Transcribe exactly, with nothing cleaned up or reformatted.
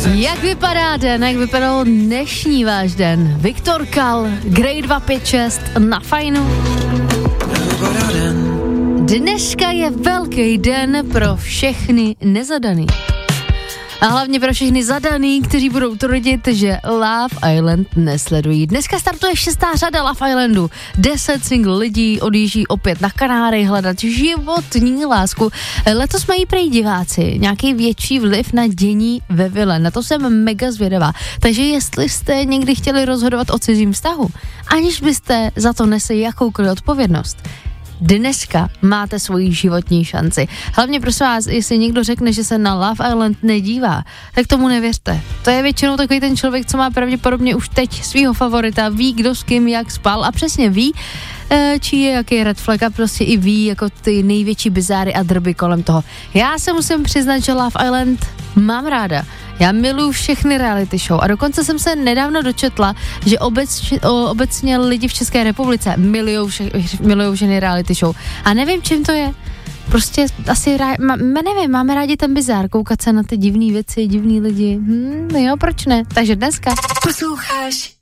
Jak vypadá den, jak vypadal dnešní váš den? Viktor Kal, Grey dva pět šest na Fajnu. Dneska je velký den pro všechny nezadaný. A hlavně pro všechny zadaný, kteří budou tvrdit, že Love Island nesledují. Dneska startuje šestá řada Love Islandu. Deset single lidí odjíždí opět na Kanáry hledat životní lásku. Letos mají prej diváci nějaký větší vliv na dění ve vile. Na to jsem mega zvědavá. Takže jestli jste někdy chtěli rozhodovat o cizím vztahu, aniž byste za to nesli jakoukoliv odpovědnost, dneska máte svoji životní šanci. Hlavně prosím vás, jestli někdo řekne, že se na Love Island nedívá, tak tomu nevěřte. To je většinou takový ten člověk, co má pravděpodobně už teď svýho favorita, ví, kdo s kým jak spal a přesně ví, čí je jaký red flag a prostě i ví jako ty největší bizáry a drby kolem toho. Já se musím přiznat, že Love Island mám ráda. Já miluju všechny reality show a dokonce jsem se nedávno dočetla, že obec, obecně lidi v České republice milujou, vše, milujou všechny reality show. A nevím, čím to je. Prostě asi, rá, má, nevím, máme rádi ten bizár, koukat se na ty divný věci, divný lidi. Hm, jo, proč ne? Takže dneska. Posloucháš